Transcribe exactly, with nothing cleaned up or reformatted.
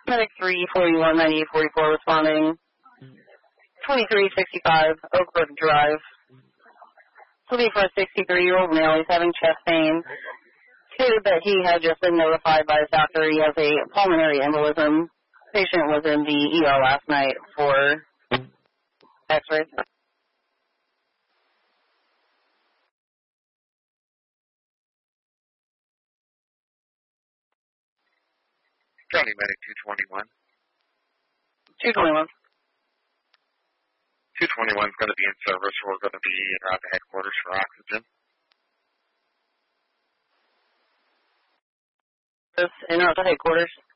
Medic three forty-one ninety-eight forty-four responding. twenty-three sixty-five Oakwood Drive. Looking for a sixty-three-year-old male. He's having chest pain. Stated that he had just been notified by his doctor he has a pulmonary embolism. Patient was in the E R last night for x-rays. County Medic two twenty-one. two twenty-one. two twenty-one is going to be in service. We're going to be at the headquarters for oxygen. This in our headquarters.